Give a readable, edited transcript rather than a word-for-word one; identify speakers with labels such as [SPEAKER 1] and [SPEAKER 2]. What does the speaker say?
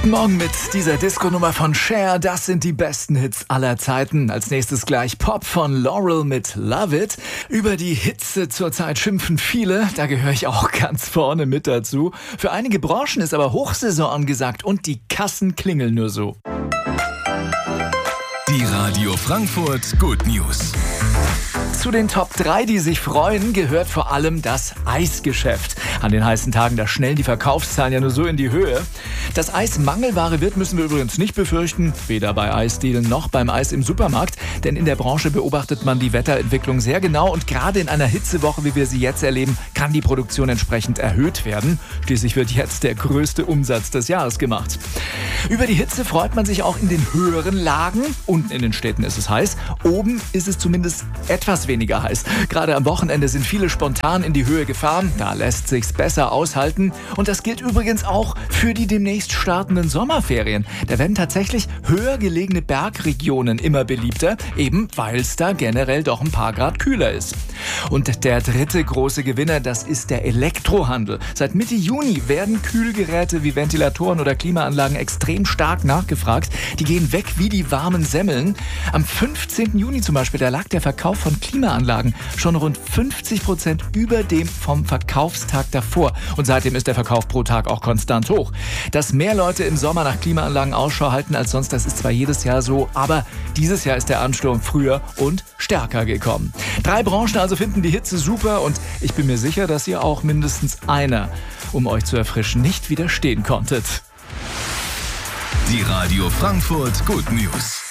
[SPEAKER 1] Guten Morgen mit dieser Disco-Nummer von Cher. Das sind die besten Hits aller Zeiten. Als nächstes gleich Pop von Laurel mit Love It. Über die Hitze zurzeit schimpfen viele. Da gehöre ich auch ganz vorne mit dazu. Für einige Branchen ist aber Hochsaison angesagt und die Kassen klingeln nur so.
[SPEAKER 2] Die Radio Frankfurt Good News.
[SPEAKER 1] Zu den Top 3, die sich freuen, gehört vor allem das Eisgeschäft. An den heißen Tagen, da schnellen die Verkaufszahlen ja nur so in die Höhe. Dass Eis Mangelware wird, müssen wir übrigens nicht befürchten. Weder bei Eisdielen noch beim Eis im Supermarkt. Denn in der Branche beobachtet man die Wetterentwicklung sehr genau. Und gerade in einer Hitzewoche, wie wir sie jetzt erleben, kann die Produktion entsprechend erhöht werden. Schließlich wird jetzt der größte Umsatz des Jahres gemacht. Über die Hitze freut man sich auch in den höheren Lagen. Unten in den Städten ist es heiß. Oben ist es zumindest etwas weniger heiß. Gerade am Wochenende sind viele spontan in die Höhe gefahren. Da lässt sich's besser aushalten. Und das gilt übrigens auch für die demnächst startenden Sommerferien. Da werden tatsächlich höher gelegene Bergregionen immer beliebter, eben weil es da generell doch ein paar Grad kühler ist. Und der dritte große Gewinner, das ist der Elektrohandel. Seit Mitte Juni werden Kühlgeräte wie Ventilatoren oder Klimaanlagen extrem stark nachgefragt. Die gehen weg wie die warmen Semmeln. Am 15. Juni zum Beispiel, da lag der Verkauf von Klimaanlagen schon rund 50% über dem vom Verkaufstag davor. Und seitdem ist der Verkauf pro Tag auch konstant hoch. Dass mehr Leute im Sommer nach Klimaanlagen Ausschau halten als sonst, das ist zwar jedes Jahr so, aber dieses Jahr ist der Ansturm früher und stärker gekommen. 3 Branchen also finden die Hitze super und ich bin mir sicher, dass ihr auch mindestens einer, um euch zu erfrischen, nicht widerstehen konntet.
[SPEAKER 2] Die Radio Frankfurt Good News.